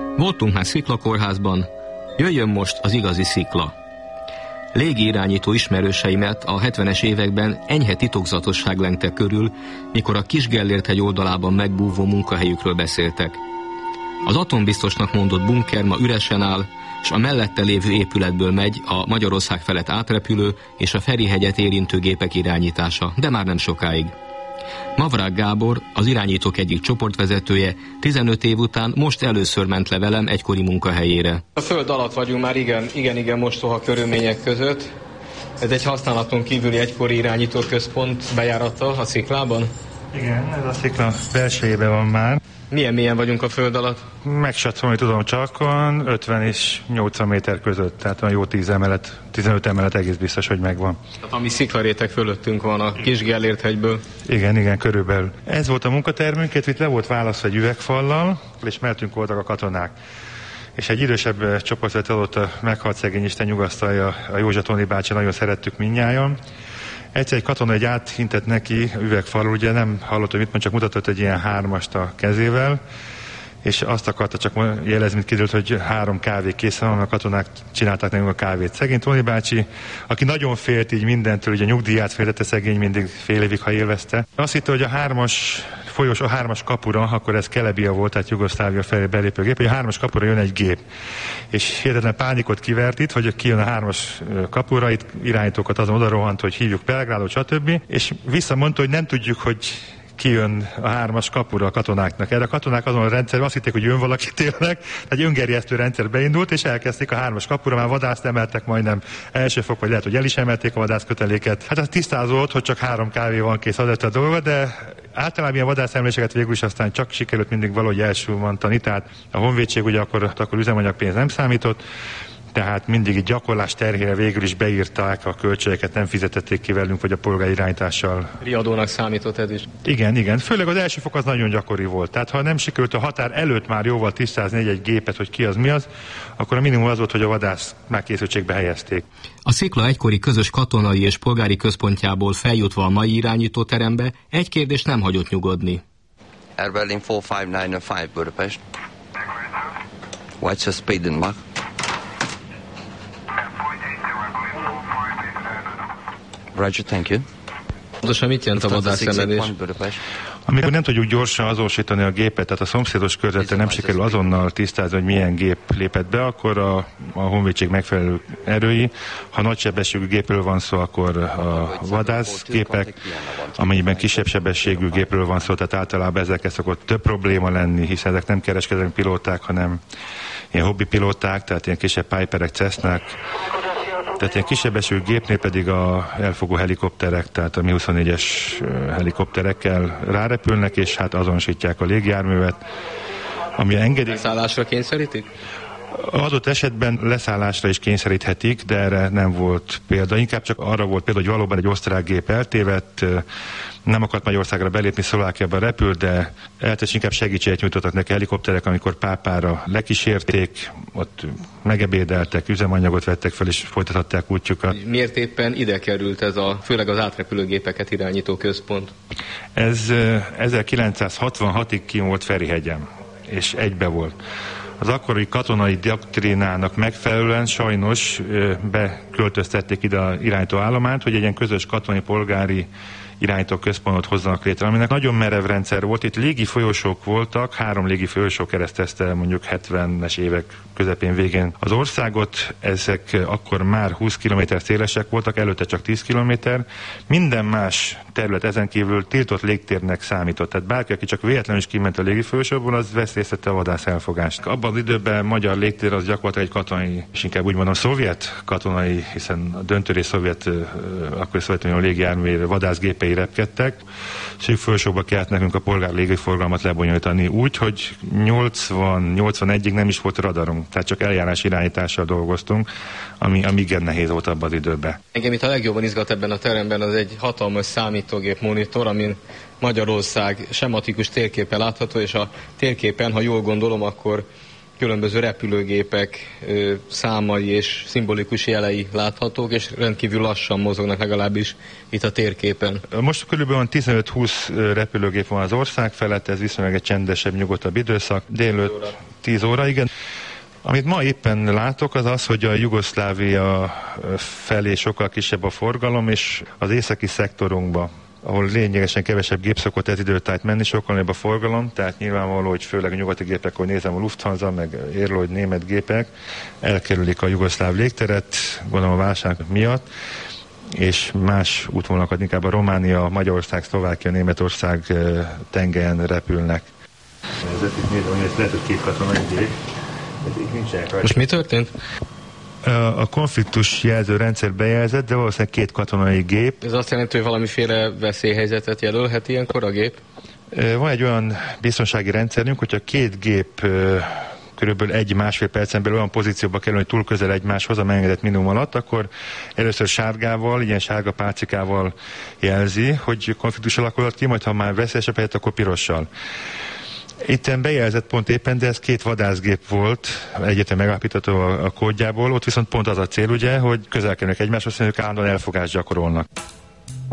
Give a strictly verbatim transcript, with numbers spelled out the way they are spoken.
Voltunk már sziklakórházban, jöjjön most az igazi szikla. Légirányító ismerőseimet a hetvenes években enyhe titokzatosság lengte körül, mikor a Kis-Gellért-hegy oldalában megbúvó munkahelyükről beszéltek. Az atombiztosnak mondott bunker ma üresen áll, és a mellette lévő épületből megy a Magyarország felett átrepülő és a Ferihegyet érintő gépek irányítása, de már nem sokáig. Mavrák Gábor, az irányítók egyik csoportvezetője, tizenöt év után most először ment le velem egykori munkahelyére. A föld alatt vagyunk már igen, igen, igen mostoha körülmények között. Ez egy használaton kívüli egykori irányítóközpont bejárata a sziklában? Igen, ez a szikla belsejében van már. Milyen mélyen vagyunk a föld alatt? Megsatszolni tudom csak ötven és nyolcvan méter között, tehát olyan jó tíz emelet, tizenöt emelet egész biztos, hogy megvan. Tehát ami sziklaréteg fölöttünk van a Kis-Gellért-hegyből. Igen, igen, körülbelül. Ez volt a munkatermünk, itt le volt választva egy üvegfallal, és mellettünk voltak a katonák. És egy idősebb csoportvezető adott a meghalt szegény, Isten nyugasztalja, a Józsa Toni bácsi, nagyon szerettük mindnyájan. Egyszer egy katona egy áthintett neki üvegfalról, ugye nem hallott, hogy mit mond, csak mutatott egy ilyen hármast a kezével, és azt akarta csak jelezni, mint kiderült, hogy három kávé készen van, a katonák csinálták nekünk a kávét. Szegény Toni bácsi, aki nagyon félt így mindentől, ugye a nyugdíját féltette, szegény mindig fél évig, ha élvezte. Azt hitte, hogy a hármas folyos, a hármas kapura, akkor ez Kelebia volt, tehát Jugoszlávia felé belépő gép, hogy a hármas kapura jön egy gép. És hihetetlen pánikot kivert itt, hogy kijön a hármas kapura, itt irányítókat azon oda rohant, hogy hívjuk Belgrádot, stb. És visszamondta, hogy nem tudjuk, hogy kijön a hármas kapura a katonáknak. Erre a katonák azon a rendszerben azt hitték, hogy jön valaki tényleg, egy öngerjesztő rendszer beindult, és elkezdték a hármas kapura, már vadászt emeltek majdnem első fok, vagy lehet, hogy el is emelték a vadászköteléket. Hát az tisztázott, hogy csak három kávé van kész az a dolga, de általában ilyen vadászemléseket végül is aztán csak sikerült mindig valahogy elsulmantani, tehát a honvédség ugye akkor, akkor üzemanyagpénz nem számított, tehát mindig egy gyakorlás terhére végül is beírták a költségeket, nem fizetették ki velünk, vagy a polgári irányítással. Riadónak számított ez is. Igen, igen. Főleg az első fok az nagyon gyakori volt. Tehát ha nem sikerült a határ előtt már jóval tisztázni egy-egy gépet, hogy ki az mi az, akkor a minimum az volt, hogy a vadász már készültségbe helyezték. A szikla egykori közös katonai és polgári központjából feljutva a mai irányítóterembe egy kérdés nem hagyott nyugodni. Air Berlin four five nine five Budapest. What's the speed in Mach? Roger, thank you. Pontosan mit jelent a vadászemelés? Amikor nem tudjuk gyorsan azonosítani a gépet, tehát a szomszédos körzetben nem sikerül azonnal tisztázni, hogy milyen gép lépett be, akkor a, a honvédség megfelelő erői, ha nagy sebességű gépről van szó, akkor a vadászgépek, amennyiben kisebb sebességű gépről van szó, tehát általában ezekkel szokott több probléma lenni, hiszen ezek nem kereskedelmi pilóták, hanem ilyen hobbipilóták, tehát ilyen kisebb Piperek, Cessnák. Tehát ilyen kisebességű gépnél pedig a elfogó helikopterek, tehát a Mi huszonnégyes helikopterekkel rárepülnek, és hát azonosítják a légjárművet, ami engedély... Leszállásra kényszerítik? Adott esetben leszállásra is kényszeríthetik, de erre nem volt példa. Inkább csak arra volt példa, hogy valóban egy osztrák gép eltévedt, nem akart Magyarországra belépni, Szlovákiába repült, de eltesz inkább segítséget nyújtottak neki helikopterek, amikor Pápára lekísérték, ott megebédeltek, üzemanyagot vettek fel, és folytathatták útjukat. Miért éppen ide került ez a, főleg az átrepülőgépeket irányító központ? Ez ezerkilencszázhatvanhatig kim volt Ferihegyen, és egybe volt. Az akkori katonai doktrínának megfelelően sajnos beköltöztették ide a irányító állományt, hogy egy ilyen közös katonai polgári irányító központot hozzanak létre, aminek nagyon merev rendszer volt. Itt légi folyosók voltak, három légi folyosó keresztezte mondjuk hetvenes évek közepén végén az országot. Ezek akkor már húsz kilométer szélesek voltak, előtte csak tíz kilométer. Minden más terület ezen kívül tiltott légtérnek számított. Tehát bárki, aki csak véletlenül is kiment a légi folyosóból, az veszélyeztette a vadász elfogást. Abban az időben magyar légtér az gyakorlatilag egy katonai, és inkább úgy mondom szovjet katonai, hiszen a döntőrész szovjet, akkor Szovjetunió légjárművére vadászgépei repkedtek, és így folyosóba kellett nekünk a polgár légiforgalmat lebonyolítani úgy, hogy nyolcvan-nyolcvanegyig nem is volt radarunk, tehát csak eljárás irányítással dolgoztunk, ami, ami igen nehéz volt abban az időben. Engem itt a legjobban izgat ebben a teremben az egy hatalmas számítógép monitor, amin Magyarország sematikus térképen látható, és a térképen, ha jól gondolom, akkor különböző repülőgépek ö, számai és szimbolikus jelei láthatók, és rendkívül lassan mozognak legalábbis itt a térképen. Most körülbelül tizenöt-húsz repülőgép van az ország felett, ez viszonylag egy csendesebb, nyugodtabb időszak. Délőtt tíz óra, igen. Amit ma éppen látok, az az, hogy a Jugoszlávia felé sokkal kisebb a forgalom, és az északi szektorunkba, ahol lényegesen kevesebb gép szokott ez időt át menni, sokkal nagyobb a forgalom, tehát nyilvánvaló, hogy főleg a nyugati gépek, hogy nézem a Lufthansa, meg Airloid német gépek, elkerülik a jugoszláv légteret, gondolom a válság miatt, és más útvonalakat inkább a Románia, Magyarország, Szlovákia, Németország tengelyen repülnek. Ez itt nézem, hogy ez lehet, hogy két katonai gép. Most mi történt? A konfliktus jelző rendszer bejelzett, de valószínűleg két katonai gép. Ez azt jelenti, hogy valamiféle veszélyhelyzetet jelölhet ilyenkor a gép? Van egy olyan biztonsági rendszerünk, hogyha két gép körülbelül egy-másfél percen belül olyan pozícióba kerül, hogy túl közel egymáshoz a megengedett minimum alatt, akkor először sárgával, ilyen sárga pálcikával jelzi, hogy konfliktus alakulhat ki, majd ha már veszélyesebb helyett, akkor pirossal. Itten bejelzett pont éppen, de ez két vadászgép volt, egyetem megállapítható a, a kódjából, ott viszont pont az a cél, ugye, hogy közel kerülnek egymáshoz, hiszen ők állandóan elfogást gyakorolnak.